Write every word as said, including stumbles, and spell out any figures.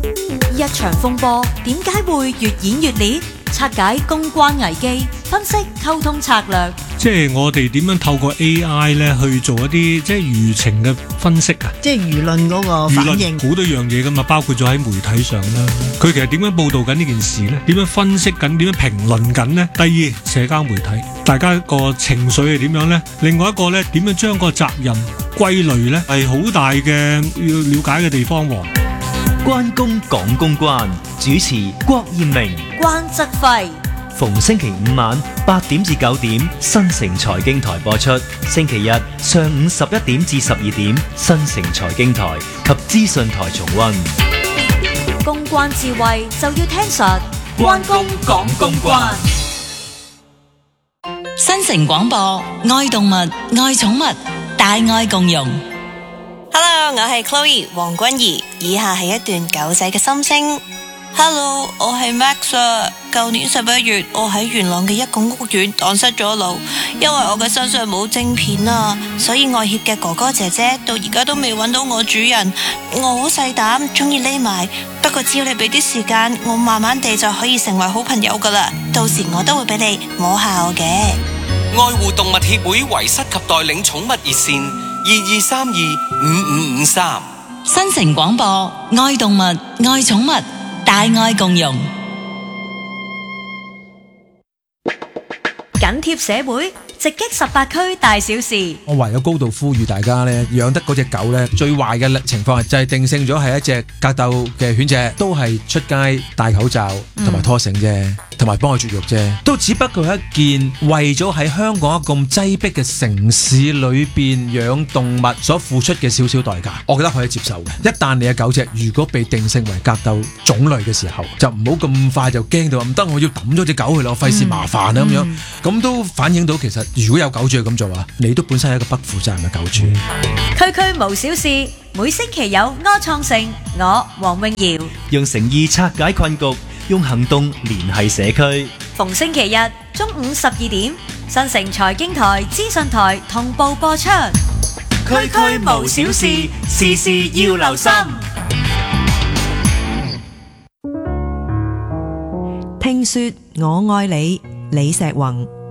一場風波點解會越演越烈？拆解公關危機，分析溝通策略。 即係我哋點樣透過 A I 咧去做一啲即係輿情嘅分析啊？ 即係輿論嗰個反應， 好多樣嘢噶嘛，包括咗喺媒體上啦。佢其實點樣報導緊呢件事呢？點樣分析緊？點樣評論緊呢？第二，社交媒體，大家個情緒係點樣呢？另外一個呢，點樣將個責任歸類呢？係好大嘅要了解嘅地方喎。 關公講公關，主持郭艷明、 關則輝。 逢星期五晚八點至九點，新城財經台播出；星期日上午十一點至十二點，新城財經台及資訊台重溫。 公關智慧就要聽實，關公講公關。 新城廣播，愛動物，愛寵物，大愛共融。 Hello， 我係 Chloe 黃君怡，以下係一段狗仔嘅心聲。Hello， 我係 Max 啊。舊年十一月，我喺元朗嘅一個屋苑蕩失咗路，因為我嘅身上冇晶片啊，所以外協嘅哥哥姐姐到而家都未揾到我主人。我好細膽，中意匿埋，不過只要你俾啲時間，我慢慢地就可以成為好朋友噶啦。到時我都會俾你摸下我嘅。 愛護動物協會遺失及代領寵物熱線二二三二五五五三。 新城廣播，愛動物，愛寵物，大愛共融。 緊貼社會，直擊十八區大小事。 我唯有高度呼籲大家咧，養得嗰隻狗咧，最壞嘅情況係就係定性咗係一隻格鬥嘅犬隻，都係出街戴口罩同埋拖繩啫，同埋幫佢絕育啫，都只不過係一件為咗喺香港一咁擠迫嘅城市裏邊養動物所付出嘅少少代價，我覺得可以接受嘅。一旦你嘅狗隻如果被定性為格鬥種類嘅時候，就唔好咁快就驚到唔得，我要抌咗隻狗去咯，費事麻煩啊咁樣，咁都反映到其實如果有狗主係咁做啊，你都本身係一個不負責任嘅狗主。 區區無小事，每星期有柯創盛，我黃詠瑤用誠意拆解困局，用行動聯繫社區。 逢星期日中午十二點，新城財經台、資訊台同步播出。 區區無小事，事事要留心。 聽說我愛你，李石宏。